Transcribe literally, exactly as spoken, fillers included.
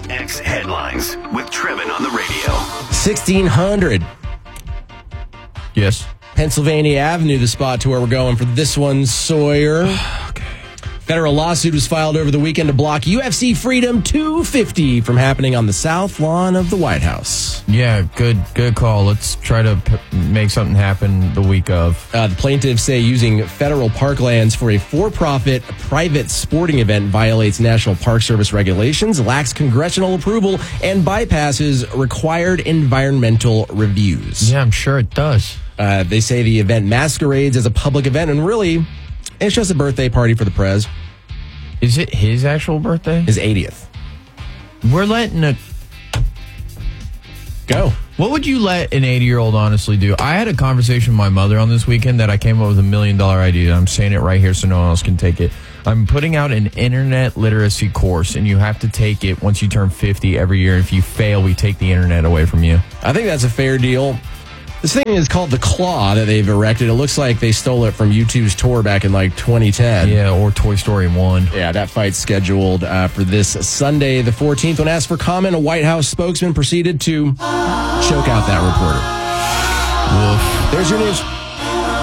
X Headlines with Trevin on the radio. sixteen hundred Yes. Pennsylvania Avenue, the spot to where we're going for this one, Sawyer. Okay. Federal lawsuit was filed over the weekend to block U F C Freedom two fifty from happening on the south lawn of the White House. Yeah, good good call. Let's try to p- make something happen the week of. Uh, the plaintiffs say using federal parklands for a for-profit private sporting event violates National Park Service regulations, lacks congressional approval, and bypasses required environmental reviews. Yeah, I'm sure it does. Uh, they say the event masquerades as a public event, and really, it's just a birthday party for the prez. Is it his actual birthday? His eightieth. We're letting a... Go. What would you let an eighty-year-old honestly do? I had a conversation with my mother on this weekend that I came up with a million-dollar idea. I'm saying it right here so no one else can take it. I'm putting out an internet literacy course, and you have to take it once you turn fifty every year. If you fail, we take the internet away from you. I think that's a fair deal. This thing is called the Claw that they've erected. It looks like they stole it from U two's tour back in like twenty ten. Yeah, or Toy Story one. Yeah, that fight's scheduled uh, for this Sunday, the fourteenth. When asked for comment, a White House spokesman proceeded to choke out that reporter. Woof. There's your news.